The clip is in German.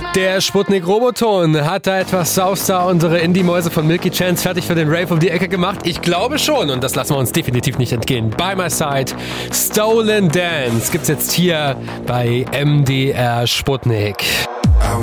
Der Sputnik-Roboton hat da etwas sauster unsere Indie-Mäuse von Milky Chance fertig für den Rave um die Ecke gemacht. Ich glaube schon und das lassen wir uns definitiv nicht entgehen. By My Side, Stolen Dance gibt's jetzt hier bei MDR Sputnik.